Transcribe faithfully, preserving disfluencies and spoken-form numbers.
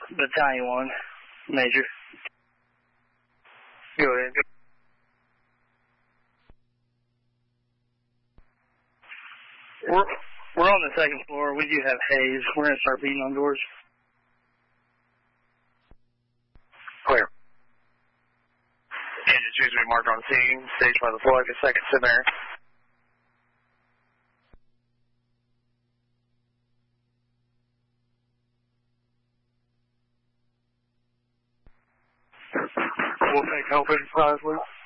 Battalion one, Major. Go ahead. We're, we're on the second floor. We do have haze. We're going to start beating on doors. Clear. Engine two to be marked on scene. Stage by the flag. A second sit there. We'll take help in five, please.